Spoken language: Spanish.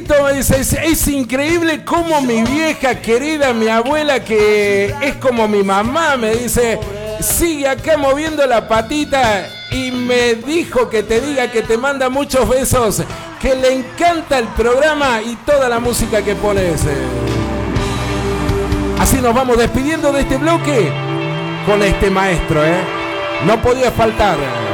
Tito me dice, es increíble cómo mi vieja querida, mi abuela, que es como mi mamá, me dice, sigue acá moviendo la patita y me dijo que te diga que te manda muchos besos, que le encanta el programa y toda la música que pones. Así nos vamos despidiendo de este bloque con este maestro, no podía faltar.